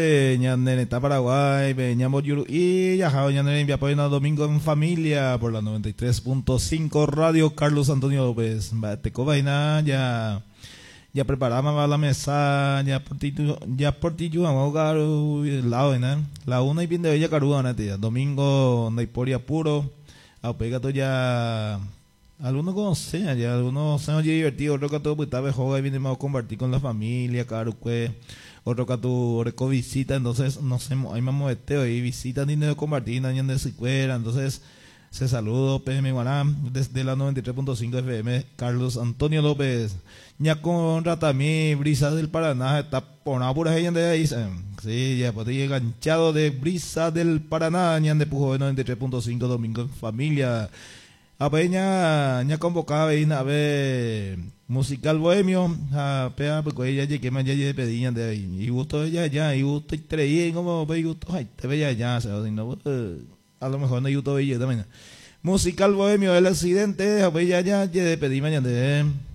Ñandereta Paraguay, Peñamos Yuru y Yajao Ñander envía domingo en familia por la 93.5 Radio Carlos Antonio López. Teco vaina ya preparamos la mesa, ya por ti vamos a el lado, la una y bien de bella caruana, tía. Domingo no hay poria puro, apega ya. Algunos conocen, ya algunos se han divertido, otro que todo pues está mejor y viene a compartir con la familia, claro que otro que tu reco visita, entonces no sé, hay más moveteo y visitan dinero compartir, años de sicuera, entonces se saludo PM Guaná desde la 93.5 FM, Carlos Antonio López, ya con Ratamí, Brisa del Paraná, está por pura gente de ahí, sí, ya pues estoy enganchado de Brisa del Paraná, ya de Pujo de 93.5 domingo en familia. A Peña ya convocaba a ver musical bohemio a pea porque ella llegué más ya de pedían de ahí y gusto ella ya y gusto y creí como ve gusto ay te veía ya o sea, si no a lo mejor no hay gusto ella también musical bohemio el accidente a ver ya de pedí mañana de